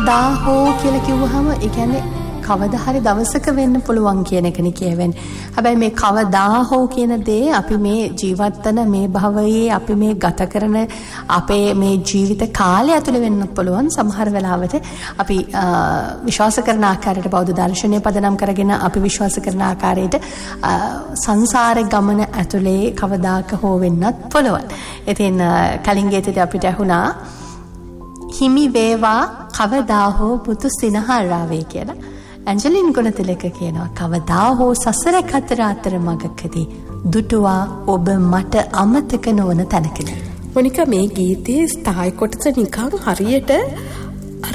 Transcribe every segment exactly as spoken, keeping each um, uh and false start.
කවදා හෝ කියලා කිව්වහම ඒ කියන්නේ කවදා හරි දවසක වෙන්න පුළුවන් කියන එකනේ කියවෙන්නේ. හැබැයි මේ කවදා හෝ කියන දේ අපි මේ ජීවත් වෙන මේ භවයේ අපි මේ ගත කරන අපේ මේ ජීවිත කාලය ඇතුළේ වෙන්න පුළුවන්. සමහර වෙලාවට අපි විශ්වාස කරන ආකාරයට බෞද්ධ දර්ශනය පදනම් කරගෙන අපි විශ්වාස කරන ආකාරයට සංසාරේ ගමන ඇතුළේ කවදාක හෝ වෙන්නත් පුළුවන්. ඉතින් කලින් ගීතේදී අපිට ඇහුණා හිමි වේවා කවදා හෝ පුතු සිනහරාවේ කියලා. ඇන්ජලින් ගුණතිලක කියනවා කවදා හෝ සසර කතර අතර මගකදී දුටුවා ඔබ මට අමතක නොවන තැනකදී. මොනිකා මේ ගීතයේ ස්ථායි කොටස නිකන් හරියට අර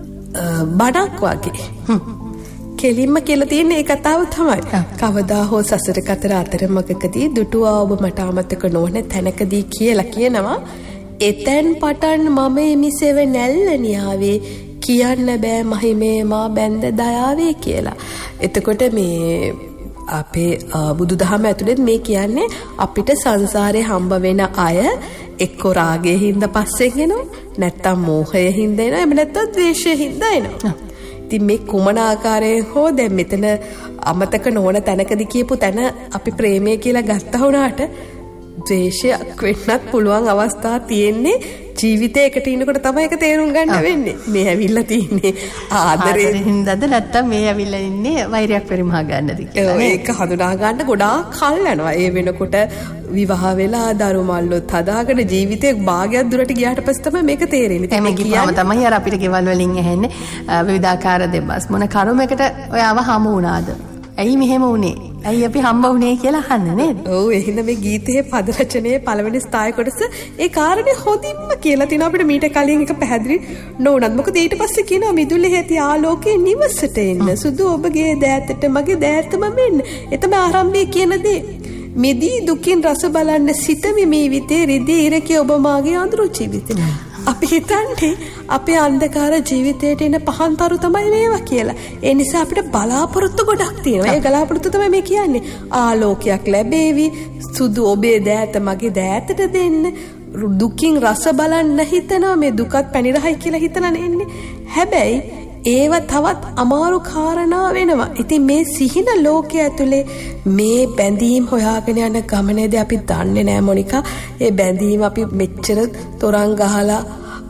බණක් වගේ. කෙලින්ම කියලා තියෙන ඒ කතාව තමයි. කවදා හෝ සසර කතර අතර මගකදී දුටුවා ඔබ මට අමතක නොවන තැනකදී කියලා කියනවා. එතෙන් පටන් මම එමිසෙව නැල්ලනියාවේ කියන්න බෑ මහිමේ මා බැන්ද දයාවේ කියලා. එතකොට මේ අපේ බුදුදහම ඇතුළේ මේ කියන්නේ අපිට සංසාරේ හම්බ වෙන අය එක්ක රාගයේ හින්දා පස්සෙන් එනවා, නැත්තම් මෝහයේ හින්දා එනවා, එහෙම නැත්තම් ද්වේෂයේ හින්දා එනවා. ඉතින් මේ කුමන ආකාරයෙන් හෝ දැන් මෙතන අමතක නොවන තැනකදී කියපු තැන අපි ප්‍රේමය කියලා ගත්තා වුණාට ද්වේෂයක් වෙන්නත් පුළුවන් අවස්ථා තියෙන්නේ. ජීවිතයකට ඉන්නකොට තමයි ඒක තේරුම් ගන්න වෙන්නේ. මේ ඇවිල්ලා තින්නේ ආදරේ හින්දාද නැත්තම් මේ ඇවිල්ලා ඉන්නේ වෛරයක් පරිමහා ගන්නද කියලා. ඒක හඳුනා ගන්න ගොඩාක් කල් යනවා. ඒ වෙනකොට විවාහ වෙලා දරු මල්ලොත් හදාගෙන ජීවිතේ භාගයක් දුරට ගියාට පස්සේ තමයි මේක තේරෙන්නේ. මේ කියවම තමයි අර අපිට ගෙවල් වලින් ඇහෙන්නේ විවිධාකාර දෙබස් මොන කරුමයකට ඔයාව හමු වුණාද? ඇයි මෙහෙම වුනේ? ඇයි අපි හම්බ වුනේ කියලා අහන්නේ නේද? ඔව් එහෙනම් මේ ගීතයේ පද රචනයේ පළවෙනි ස්ථායි කොටස ඒ කාරණේ හොඳින්ම කියලා තිනවා අපිට මීට කලින් එක පැහැදිලි නොවුණත්. මොකද ඊට පස්සේ කියනවා මිදුලේ ඇති ආලෝකයේ නිවසට එන්න. සුදු ඔබගේ දෑතට මගේ දෑතම මෙන්න. ඒ තමයි ආරම්භයේ කියන දේ. මිදී දුකින් රස බලන්න සිතමි මේ විතේ රිදී ඉරකේ ඔබ මාගේ අඳුරු ජීවිතේ. අපි හිතන්නේ අපේ අන්ධකාර ජීවිතයට එන පහන්තරු තමයි මේවා කියලා. ඒ නිසා අපිට බලාපොරොත්තු ගොඩක් තියෙනවා. ඒ බලාපොරොත්තු තමයි මේ කියන්නේ. ආලෝකයක් ලැබේවි. සුදු ඔබේ දෑත මගේ දෑතට දෙන්න. දුකින් රස බලන්න හිතනවා. මේ දුකත් පැනිරහයි කියලා හිතලා නෙන්නේ. හැබැයි ඒව තවත් අමාරු කාරණා වෙනවා. ඉතින් මේ සිහින ලෝකයේ ඇතුලේ මේ බැඳීම් හොයාගෙන යන ගමනේදී අපි දන්නේ නැහැ මොනිකා. ඒ බැඳීම් අපි මෙච්චර තොරන් ගහලා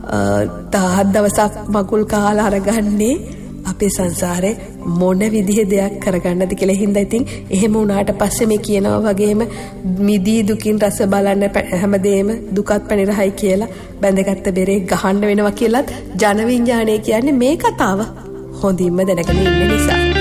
දහස් දවසක් මගුල් කාලා අරගන්නේ අපේ සංසාරේ මොන විදිහේ දෙයක් කරගන්නද කියලා. හින්දා ඉතින් එහෙම වුණාට පස්සේ මේ කියනවා වගේම මිදී දුකින් රස බලන්න හැමදේම දුකත් පැනිරහයි කියලා බැඳගත්ත බෙරේ ගහන්න වෙනවා කියලත් ජන විඥානය කියන්නේ මේ කතාව හොඳින්ම දැනගෙන ඉන්න නිසා.